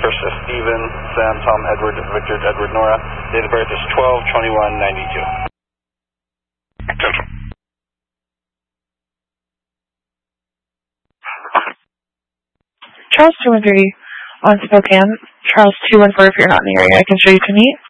Krista, Stephen, Sam, Tom, Edward, Victor, Edward, Nora. Date of birth is 12/21/92. Central. Charles 213 on Spokane. Charles 214 if you're not in the area. I can show you to meet.